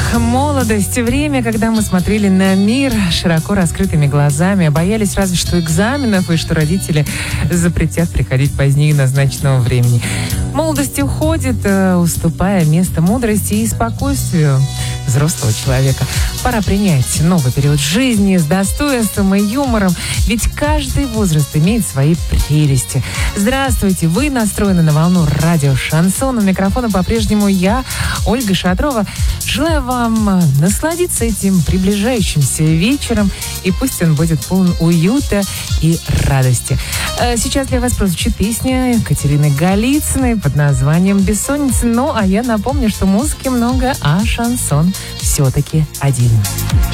Молодость. Время, когда мы смотрели на мир широко раскрытыми глазами, боялись разве что экзаменов и что родители запретят приходить позднее назначенного времени. Молодость уходит, уступая место мудрости и спокойствию взрослого человека. Пора принять новый период жизни с достоинством и юмором, ведь каждый возраст имеет свои прелести. Здравствуйте, вы настроены на волну радио «Шансон». У микрофона по-прежнему я, Ольга Шатрова. Желаю вам насладиться этим приближающимся вечером, и пусть он будет полон уюта и радости. Сейчас для вас прозвучит песня Катерины Голицыной под названием «Бессонница». Ну, а я напомню, что музыки много, а шансон все-таки один.